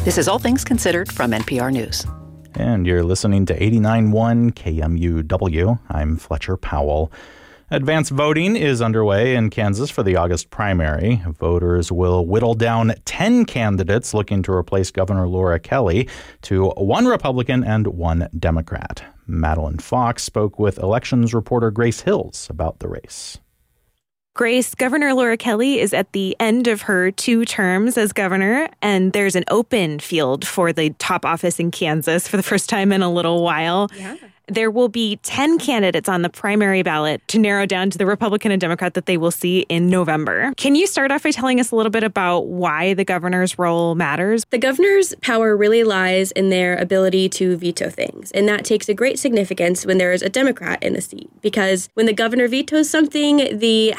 This is All Things Considered from NPR News. And you're listening to 89.1 KMUW. I'm Fletcher Powell. Advanced voting is underway in Kansas for the August primary. Voters will whittle down 10 candidates looking to replace Governor Laura Kelly to one Republican and one Democrat. Madeline Fox spoke with elections reporter Grace Hills about the race. Grace, Governor Laura Kelly is at the end of her 2 terms as governor, and there's an open field for the top office in Kansas for the first time in a little while. Yeah. There will be 10 candidates on the primary ballot to narrow down to the Republican and Democrat that they will see in November. Can you start off by telling us a little bit about why the governor's role matters? The governor's power really lies in their ability to veto things, and that takes a great significance when there is a Democrat in the seat, because when the governor vetoes something, the